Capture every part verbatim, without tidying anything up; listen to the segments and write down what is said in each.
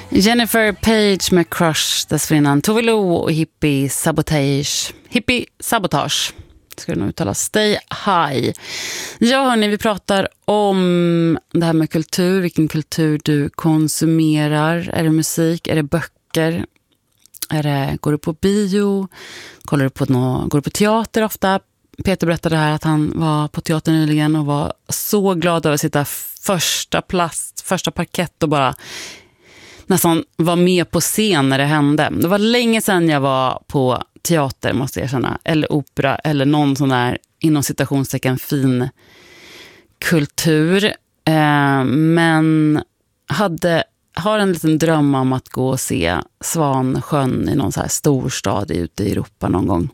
Jennifer Page med Crush, dessförinnan Tove Lo och Hippie Sabotage. Hippie Sabotage ska det nog uttalas. Stay High. Ja hörni, vi pratar om det här med kultur, vilken kultur du konsumerar. Är det musik, är det böcker? Är det, går du på bio? Kollar du på nå, går du på teater ofta? Peter berättade här att han var på teater nyligen och var så glad över att sitta första plats, första parkett och bara nästan var med på scen när det hände. Det var länge sedan jag var på teater, måste jag erkänna, eller opera eller någon sån där inom citationstecken fin kultur. Eh, men hade har en liten dröm om att gå och se Svansjön i någon så här storstad ute i Europa någon gång.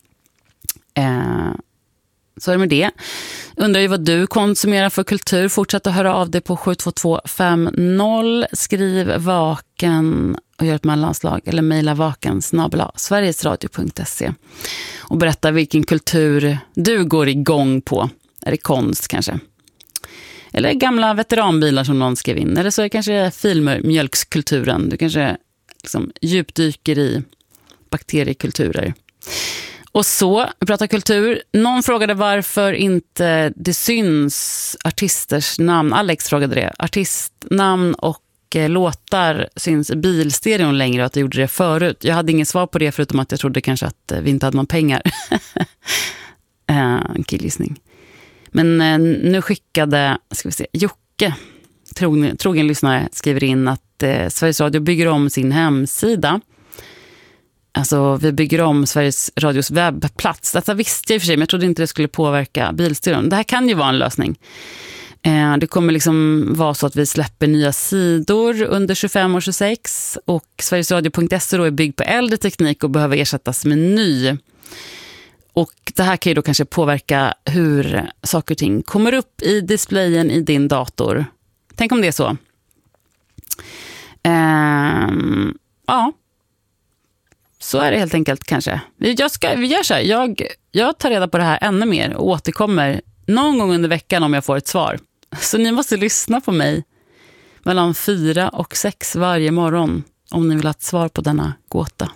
Eh, så är det med det. Undrar ju vad du konsumerar för kultur. Fortsätt att höra av dig på sju två två fem noll. Skriv vaken och gör ett mellanslag. Eller mejla vaken snabel-a sverigesradio punkt se. Och berätta vilken kultur du går igång på. Är det konst kanske? Eller gamla veteranbilar som någon skrev in. Eller så är det kanske filmmjölkskulturen. Du kanske liksom djupdyker i bakteriekulturer. Och så, vi pratar kultur. Någon frågade varför inte det syns artisters namn. Alex frågade det. Artistnamn och eh, låtar syns i bilstereon längre och att jag gjorde det förut. Jag hade ingen svar på det förutom att jag trodde kanske att eh, vi inte hade någon pengar. eh, en killgissning. Men eh, nu skickade, ska vi se, Jocke, trogen, trogen lyssnare, skriver in att eh, Sveriges Radio bygger om sin hemsida. Alltså vi bygger om Sveriges Radios webbplats. Detta visste jag i och för sig, men jag trodde inte det skulle påverka bilstyren. Det här kan ju vara en lösning. Eh, det kommer liksom vara så att vi släpper nya sidor under tjugofem och tjugosex. Och sverigesradio punkt se då är byggd på äldre teknik och behöver ersättas med ny. Och det här kan ju då kanske påverka hur saker och ting kommer upp i displayen i din dator. Tänk om det är så. Eh, ja. Så är det helt enkelt kanske. Jag ska, vi gör så här. Jag, jag tar reda på det här ännu mer och återkommer någon gång under veckan om jag får ett svar. Så ni måste lyssna på mig mellan fyra och sex varje morgon om ni vill ha ett svar på denna gåta.